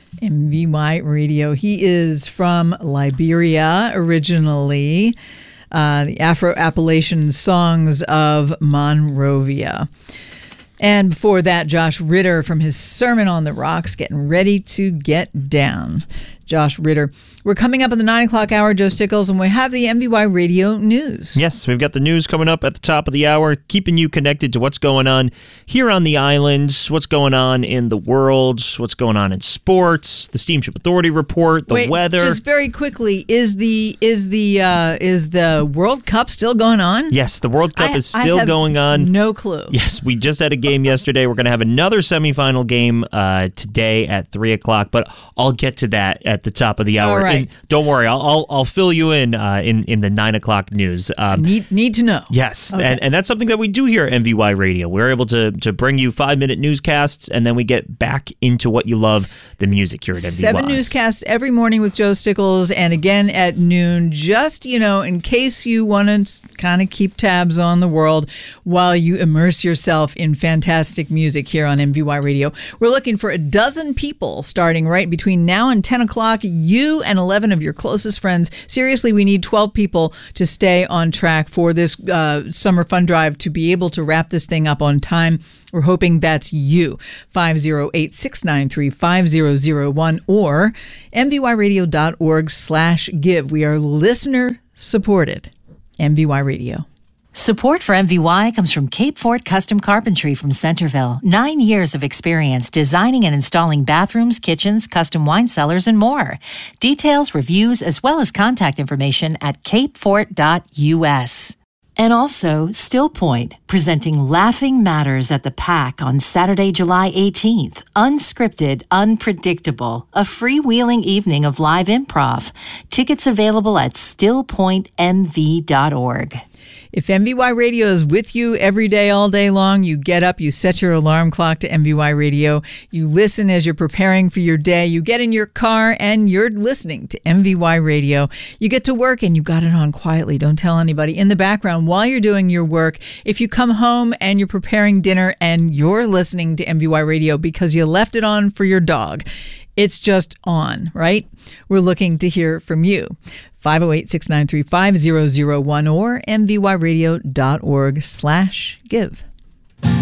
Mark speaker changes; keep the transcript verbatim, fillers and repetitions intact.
Speaker 1: M V Y Radio. He is from Liberia originally, uh, the Afro-Appalachian Songs of Monrovia. And before that, Josh Ritter from his Sermon on the Rocks, Getting Ready to Get Down. Josh Ritter. We're coming up in the nine o'clock hour, Joe Stickles, and we have the M V Y Radio News.
Speaker 2: Yes, we've got the news coming up at the top of the hour, keeping you connected to what's going on here on the island, what's going on in the world, what's going on in sports, the Steamship Authority report, the
Speaker 1: Wait,
Speaker 2: weather.
Speaker 1: Just very quickly, is the is the uh, is the World Cup still going on?
Speaker 2: Yes, the World Cup
Speaker 1: I,
Speaker 2: is still
Speaker 1: I have
Speaker 2: going on.
Speaker 1: No clue.
Speaker 2: Yes, we just had a game yesterday. We're going to have another semifinal game uh, today at three o'clock, but I'll get to that at the top of the hour.
Speaker 1: All right.
Speaker 2: And don't worry, I'll, I'll I'll fill you in uh, in in the nine o'clock news. Um,
Speaker 1: need need to know.
Speaker 2: Yes,
Speaker 1: Okay.
Speaker 2: and and that's something that we do here at M V Y Radio. We're able to to bring you five minute newscasts, and then we get back into what you love, the music here at M V Y.
Speaker 1: Seven newscasts every morning with Joe Stickles, and again at noon. Just you know, in case you want to kind of keep tabs on the world while you immerse yourself in fantastic music here on M V Y Radio. We're looking for a dozen people starting right between now and ten o'clock. You and eleven of your closest friends. Seriously, we need twelve people to stay on track for this uh, summer fun drive to be able to wrap this thing up on time. We're hoping that's you. five oh eight, six nine three, five oh oh one or m v y radio dot org slash give. We are listener supported. M V Y Radio.
Speaker 3: Support for M V Y comes from Cape Fort Custom Carpentry from Centerville. Nine years of experience designing and installing bathrooms, kitchens, custom wine cellars, and more. Details, reviews, as well as contact information at cape fort dot u s. And also, Still Point, presenting Laughing Matters at the Pack on Saturday, July eighteenth. Unscripted, unpredictable, a freewheeling evening of live improv. Tickets available at still point m v dot org.
Speaker 1: If M V Y Radio is with you every day, all day long, you get up, you set your alarm clock to M V Y Radio, you listen as you're preparing for your day, you get in your car and you're listening to M V Y Radio. You get to work and you got it on quietly. Don't tell anybody. In the background while you're doing your work. If you come home and you're preparing dinner and you're listening to M V Y Radio because you left it on for your dog, it's just on, right? We're looking to hear from you. five oh eight, six nine three, five oh oh one or m v y radio dot org slash give.